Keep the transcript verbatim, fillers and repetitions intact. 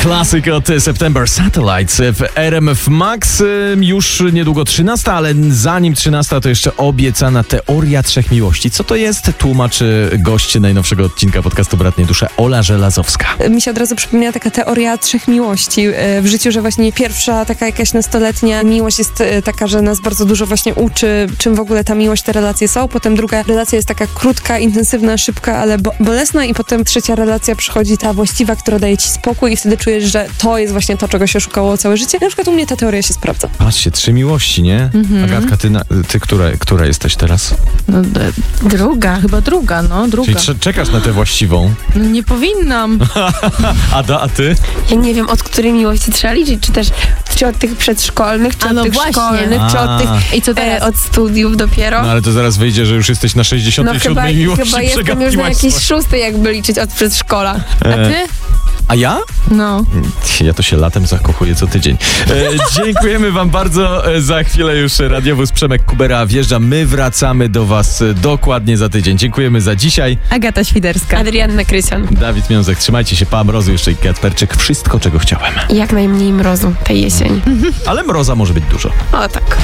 Klasyk od September Satellites w R M F Max. Już niedługo trzynasta, ale zanim trzynasta to jeszcze obiecana teoria trzech miłości. Co to jest? Tłumaczy gość najnowszego odcinka podcastu Bratnie Dusze, Ola Żelazowska. Mi się od razu przypomina taka teoria trzech miłości w życiu, że właśnie pierwsza taka jakaś nastoletnia miłość jest taka, że nas bardzo dużo właśnie uczy, czym w ogóle ta miłość, te relacje są. Potem druga relacja jest taka krótka, intensywna, szybka, ale bo- bolesna i potem trzecia relacja przychodzi ta właściwa, która daje ci spokój i wtedy czujesz, że to jest właśnie to, czego się szukało całe życie. Na przykład u mnie ta teoria się sprawdza. Patrzcie, trzy miłości, nie? Mhm. Agatka, ty, na, ty która, która jesteś teraz? No, d- druga, chyba druga, no, druga. Czyli cze- czekasz na tę właściwą? No, nie powinnam. Ada, a ty? Ja nie wiem, od której miłości trzeba liczyć, czy też czy od tych przedszkolnych, czy A, od no tych właśnie. szkolnych, czy od tych I co teraz? e, od studiów dopiero. No ale to zaraz wyjdzie, że już jesteś na sześćdziesiątej siódmej No chyba, miłości. chyba jestem już na Przegapiłaś jakiejś swoje. szóstej, jakby liczyć od przedszkola. A ty? A ja? No. Ja to się latem zakochuję co tydzień. E, dziękujemy wam bardzo. E, za chwilę już radiowóz Przemek Kubera wjeżdża. My wracamy do was e, dokładnie za tydzień. Dziękujemy za dzisiaj. Agata Świderska. Adrianna Krysian. Dawid Miązek, trzymajcie się. Pa mrozu, jeszcze i Kacperczyk. Wszystko, czego chciałem. Jak najmniej mrozu tej jesieni. Ale mroza może być dużo. O tak.